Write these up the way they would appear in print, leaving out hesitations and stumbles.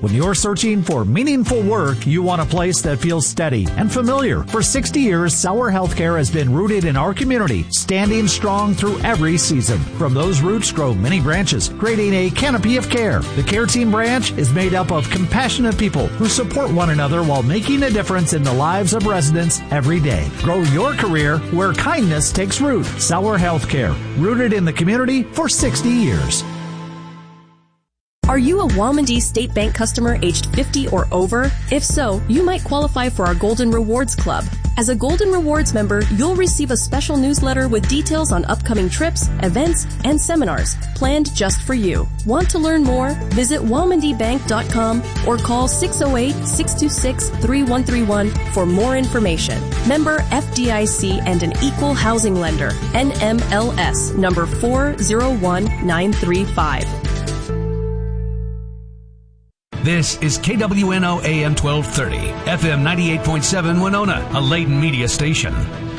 When you're searching for meaningful work, you want a place that feels steady and familiar. For 60 years, Sauer Healthcare has been rooted in our community, standing strong through every season. From those roots grow many branches, creating a canopy of care. The Care Team branch is made up of compassionate people who support one another while making a difference in the lives of residents every day. Grow your career where kindness takes root. Sauer Healthcare, rooted in the community for 60 years. Are you a Womandee State Bank customer aged 50 or over? If so, you might qualify for our Golden Rewards Club. As a Golden Rewards member, you'll receive a special newsletter with details on upcoming trips, events, and seminars planned just for you. Want to learn more? Visit WomandeeBank.com or call 608-626-3131 for more information. Member FDIC and an equal housing lender. NMLS number 401935. This is KWNO AM 1230, FM 98.7 Winona, a Layton media station.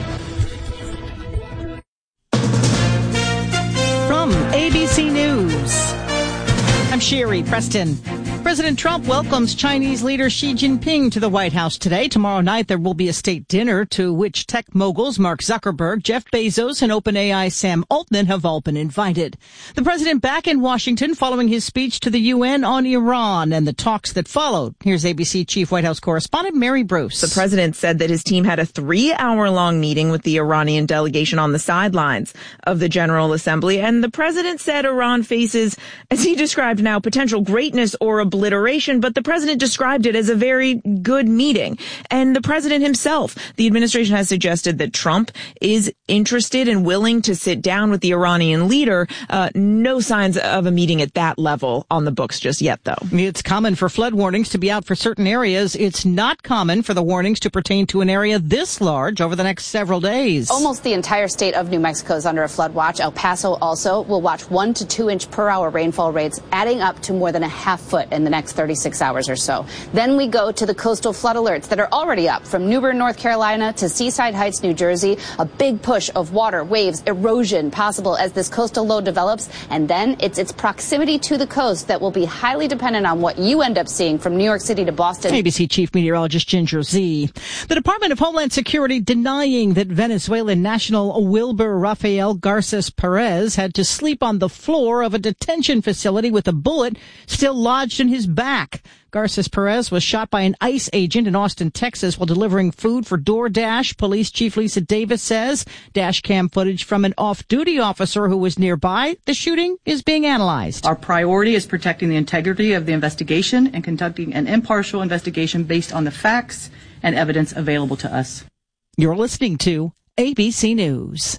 From ABC News, I'm Sherry Preston. President Trump welcomes Chinese leader Xi Jinping to the White House today. Tomorrow night, there will be a state dinner to which tech moguls Mark Zuckerberg, Jeff Bezos, and OpenAI Sam Altman have all been invited. The president back in Washington following his speech to the UN on Iran and the talks that followed. Here's ABC Chief White House correspondent Mary Bruce. The president said that his team had a 3-hour-long meeting with the Iranian delegation on the sidelines of the General Assembly, and the president said Iran faces, as he described now, potential greatness or obliteration, but the president described it as a very good meeting. And the president himself, the administration has suggested that Trump is interested and willing to sit down with the Iranian leader. No signs of a meeting at that level on the books just yet, though. It's common for flood warnings to be out for certain areas. It's not common for the warnings to pertain to an area this large over the next several days. Almost the entire state of New Mexico is under a flood watch. El Paso also will watch 1 to 2 inch per hour rainfall rates, adding up to more than a half foot in the next 36 hours or so. Then we go to the coastal flood alerts that are already up from New Bern, North Carolina to Seaside Heights, New Jersey. A big push of water, waves, erosion possible as this coastal low develops. And then it's its proximity to the coast that will be highly dependent on what you end up seeing from New York City to Boston. ABC Chief Meteorologist Ginger Z. The Department of Homeland Security denying that Venezuelan national Wilber Rafael Garces Perez had to sleep on the floor of a detention facility with a bullet still lodged in his back. Garces Perez was shot by an ICE agent in Austin, Texas, while delivering food for DoorDash. Police Chief Lisa Davis says dash cam footage from an off-duty officer who was nearby. The shooting is being analyzed. Our priority is protecting the integrity of the investigation and conducting an impartial investigation based on the facts and evidence available to us. You're listening to ABC News.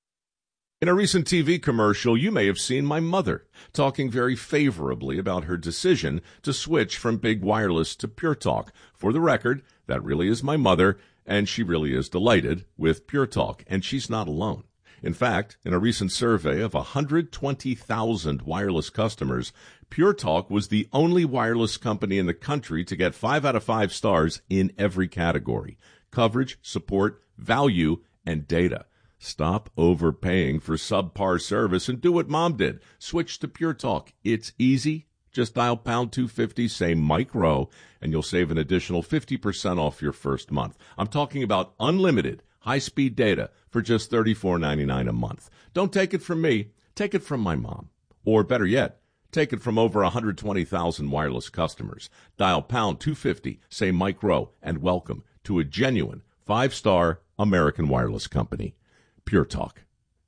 In a recent TV commercial, you may have seen my mother talking very favorably about her decision to switch from big wireless to Pure Talk. For the record, that really is my mother, and she really is delighted with Pure Talk, and she's not alone. In fact, in a recent survey of 120,000 wireless customers, Pure Talk was the only wireless company in the country to get 5 out of 5 stars in every category: coverage, support, value, and data. Stop overpaying for subpar service and do what Mom did. Switch to Pure Talk. It's easy. Just dial pound 250, say Mike Rowe, and you'll save an additional 50% off your first month. I'm talking about unlimited high-speed data for just $34.99 a month. Don't take it from me. Take it from my mom. Or better yet, take it from over 120,000 wireless customers. Dial pound 250, say Mike Rowe, and welcome to a genuine 5-star American wireless company. Pure Talk.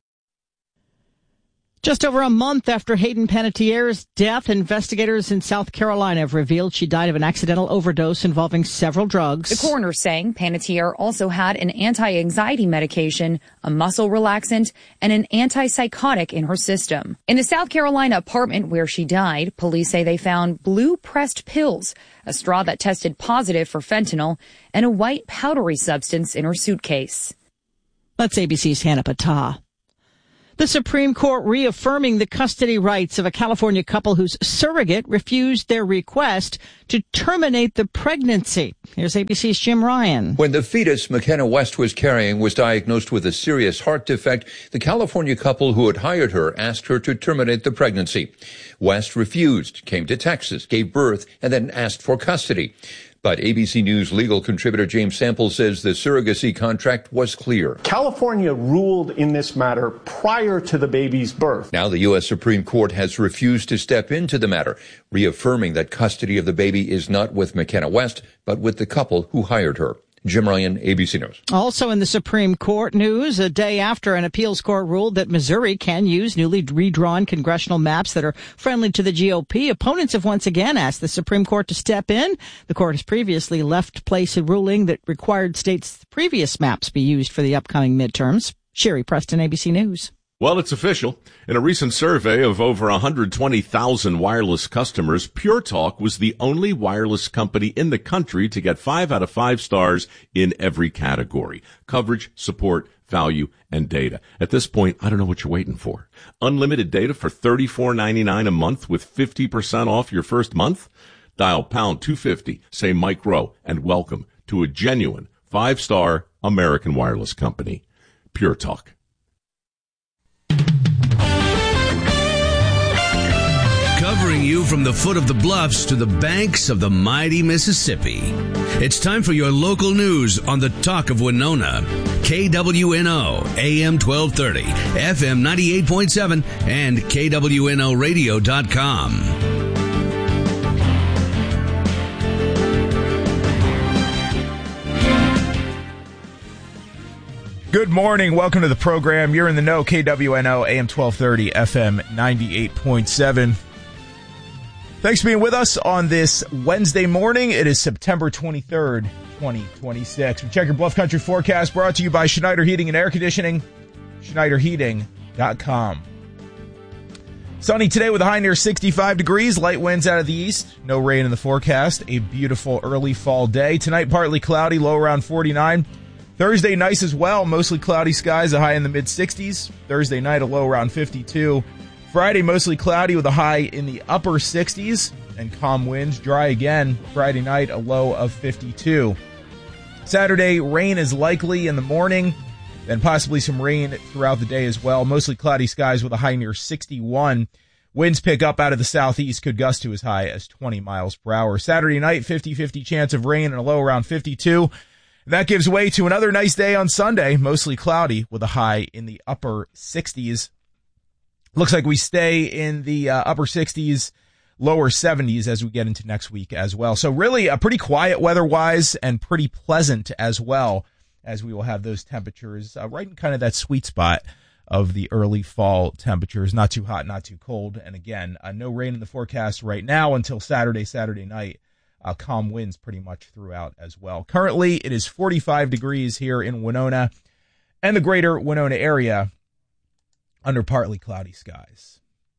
Just over a month after Hayden Panettiere's death, investigators in South Carolina have revealed she died of an accidental overdose involving several drugs. The coroner saying Panettiere also had an anti-anxiety medication, a muscle relaxant, and an antipsychotic in her system. In the South Carolina apartment where she died, police say they found blue pressed pills, a straw that tested positive for fentanyl, and a white powdery substance in her suitcase. That's ABC's Hannah Patah. The Supreme Court reaffirming the custody rights of a California couple whose surrogate refused their request to terminate the pregnancy. Here's ABC's Jim Ryan. When the fetus McKenna West was carrying was diagnosed with a serious heart defect, the California couple who had hired her asked her to terminate the pregnancy. West refused, came to Texas, gave birth, and then asked for custody. But ABC News legal contributor James Sample says the surrogacy contract was clear. California ruled in this matter prior to the baby's birth. Now the U.S. Supreme Court has refused to step into the matter, reaffirming that custody of the baby is not with McKenna West, but with the couple who hired her. Jim Ryan, ABC News. Also in the Supreme Court news, a day after an appeals court ruled that Missouri can use newly redrawn congressional maps that are friendly to the GOP, opponents have once again asked the Supreme Court to step in. The court has previously left place a ruling that required states' previous maps be used for the upcoming midterms. Sherry Preston, ABC News. Well, it's official. In a recent survey of over 120,000 wireless customers, Pure Talk was the only wireless company in the country to get 5 out of 5 stars in every category: coverage, support, value, and data. At this point, I don't know what you're waiting for. Unlimited data for $34.99 a month with 50% off your first month? Dial pound 250, say Mike Rowe, and welcome to a genuine 5-star American wireless company. Pure Talk. Covering you from the foot of the bluffs to the banks of the mighty Mississippi. It's time for your local news on the Talk of Winona. KWNO, AM 1230, FM 98.7, and KWNOradio.com. Good morning. Welcome to the program. You're in the know. KWNO, AM 1230, FM 98.7. Thanks for being with us on this Wednesday morning. It is September 23rd, 2026. We check your Bluff Country forecast brought to you by Schneider Heating and Air Conditioning, SchneiderHeating.com. Sunny today with a high near 65 degrees. Light winds out of the east. No rain in the forecast. A beautiful early fall day. Tonight, partly cloudy, low around 49. Thursday, nice as well. Mostly cloudy skies, a high in the mid-60s. Thursday night, a low around 52. Friday, mostly cloudy with a high in the upper 60s and calm winds. Dry again. Friday night, a low of 52. Saturday, rain is likely in the morning, then possibly some rain throughout the day as well. Mostly cloudy skies with a high near 61. Winds pick up out of the southeast, could gust to as high as 20 miles per hour. Saturday night, 50-50 chance of rain and a low around 52. That gives way to another nice day on Sunday, mostly cloudy with a high in the upper 60s. Looks like we stay in the upper 60s, lower 70s as we get into next week as well. So really a pretty quiet weather-wise and pretty pleasant as well, as we will have those temperatures right in kind of that sweet spot of the early fall temperatures. Not too hot, not too cold. And again, no rain in the forecast right now until Saturday night. Calm winds pretty much throughout as well. Currently, it is 45 degrees here in Winona and the greater Winona area under partly cloudy skies.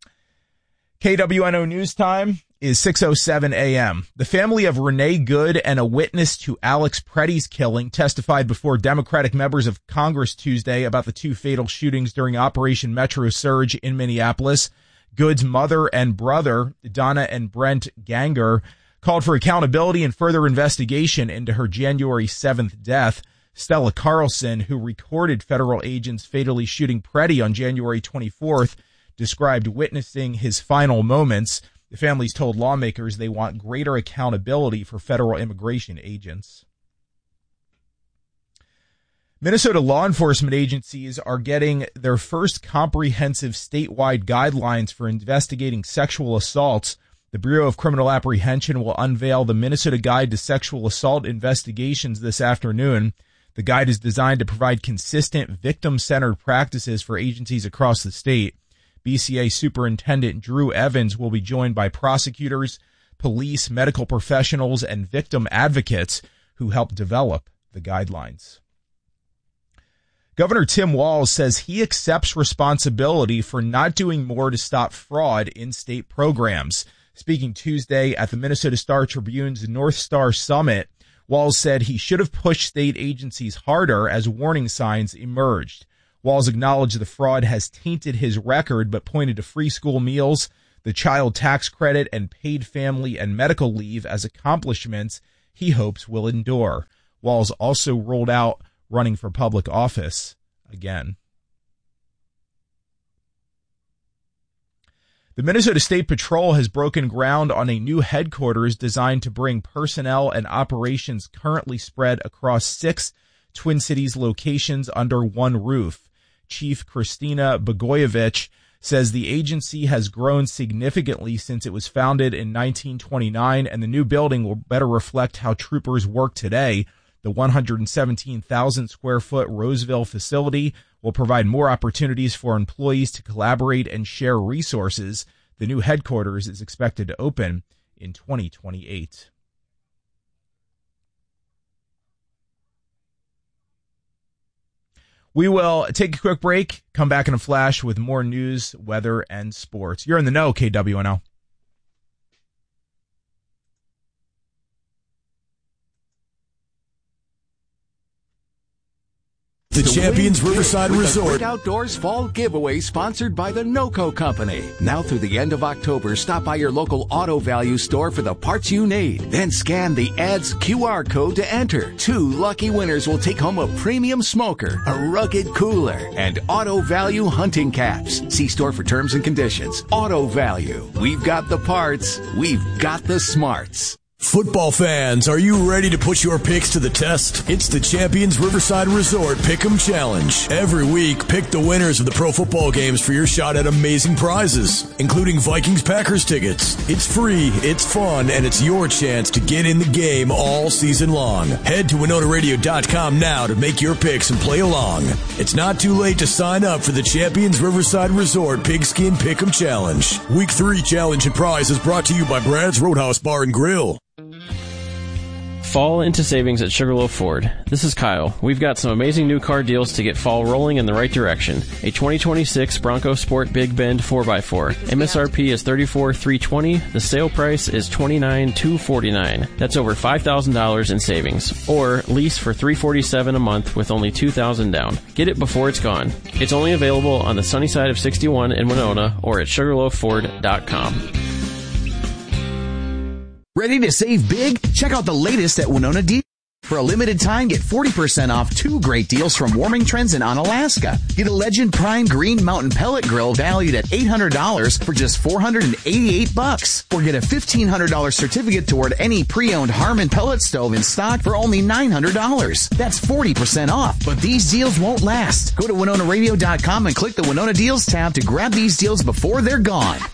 KWNO News Time is 6:07 a.m. The family of Renee Good and a witness to Alex Pretty's killing testified before Democratic members of Congress Tuesday about the 2 fatal shootings during Operation Metro Surge in Minneapolis. Good's mother and brother, Donna and Brent Ganger, called for accountability and further investigation into her January 7th death. Stella Carlson, who recorded federal agents fatally shooting Pretty on January 24th, described witnessing his final moments. The families told lawmakers they want greater accountability for federal immigration agents. Minnesota law enforcement agencies are getting their first comprehensive statewide guidelines for investigating sexual assaults. The Bureau of Criminal Apprehension will unveil the Minnesota Guide to Sexual Assault Investigations this afternoon. The guide is designed to provide consistent victim-centered practices for agencies across the state. BCA Superintendent Drew Evans will be joined by prosecutors, police, medical professionals, and victim advocates who help develop the guidelines. Governor Tim Walz says he accepts responsibility for not doing more to stop fraud in state programs. Speaking Tuesday at the Minnesota Star Tribune's North Star Summit, Walz said he should have pushed state agencies harder as warning signs emerged. Walz acknowledged the fraud has tainted his record, but pointed to free school meals, the child tax credit, and paid family and medical leave as accomplishments he hopes will endure. Walz also rolled out running for public office again. The Minnesota State Patrol has broken ground on a new headquarters designed to bring personnel and operations currently spread across 6 Twin Cities locations under one roof. Chief Christina Bogoyevich says the agency has grown significantly since it was founded in 1929, and the new building will better reflect how troopers work today. The 117,000 square foot Roseville facility will provide more opportunities for employees to collaborate and share resources. The new headquarters is expected to open in 2028. We will take a quick break, come back in a flash with more news, weather, and sports. You're in the know, KWNO. The Champions Riverside Resort Outdoors Fall Giveaway, sponsored by the NOCO Company. Now through the end of October, stop by your local Auto Value store for the parts you need. Then scan the ad's QR code to enter. 2 lucky winners will take home a premium smoker, a rugged cooler, and Auto Value hunting caps. See store for terms and conditions. Auto Value. We've got the parts. We've got the smarts. Football fans, are you ready to put your picks to the test? It's the Champions Riverside Resort Pick'em Challenge. Every week, pick the winners of the pro football games for your shot at amazing prizes, including Vikings-Packers tickets. It's free, it's fun, and it's your chance to get in the game all season long. Head to WinonaRadio.com now to make your picks and play along. It's not too late to sign up for the Champions Riverside Resort Pigskin Pick'em Challenge. Week 3 challenge and prize is brought to you by Brad's Roadhouse Bar and Grill. Fall into savings at Sugarloaf Ford. This is Kyle. We've got some amazing new car deals to get fall rolling in the right direction. A 2026 Bronco Sport Big Bend 4x4. MSRP is $34,320. The sale price is $29,249. That's over $5,000 in savings. Or lease for $347 a month with only $2,000 down. Get it before it's gone. It's only available on the sunny side of 61 in Winona or at SugarloafFord.com. Ready to save big? Check out the latest at Winona Deals. For a limited time, get 40% off 2 great deals from Warming Trends in Onalaska. Get a Legend Prime Green Mountain Pellet Grill valued at $800 for just $488. Or get a $1,500 certificate toward any pre-owned Harmon pellet stove in stock for only $900. That's 40% off. But these deals won't last. Go to WinonaRadio.com and click the Winona Deals tab to grab these deals before they're gone.